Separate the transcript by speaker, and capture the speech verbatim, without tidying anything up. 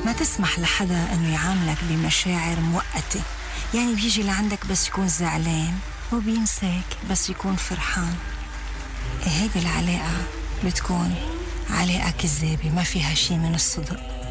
Speaker 1: ما تسمح لحدا أنه يعاملك بمشاعر مؤقتة، يعني بيجي لعندك بس يكون زعلان وبينساك بس يكون فرحان. هيدي العلاقة بتكون علاقة كذابة ما فيها شي من الصدق.